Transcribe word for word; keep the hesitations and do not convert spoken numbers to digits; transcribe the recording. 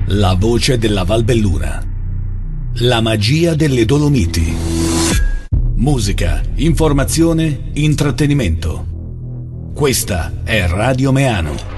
La voce della Val Belluna. La magia delle Dolomiti. Musica, informazione, intrattenimento. Questa è Radio Meano.